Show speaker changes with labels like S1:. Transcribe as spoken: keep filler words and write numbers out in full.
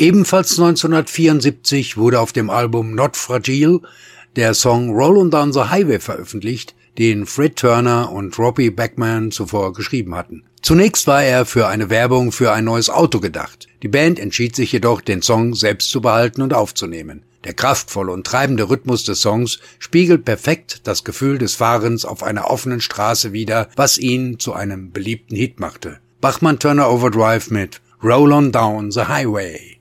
S1: Ebenfalls neunzehnhundertvierundsiebzig wurde auf dem Album Not Fragile der Song Rollin' Down the Highway veröffentlicht, den Fred Turner und Robbie Bachman zuvor geschrieben hatten. Zunächst war er für eine Werbung für ein neues Auto gedacht. Die Band entschied sich jedoch, den Song selbst zu behalten und aufzunehmen. Der kraftvolle und treibende Rhythmus des Songs spiegelt perfekt das Gefühl des Fahrens auf einer offenen Straße wider, was ihn zu einem beliebten Hit machte. Bachman-Turner Overdrive mit Roll On Down the Highway.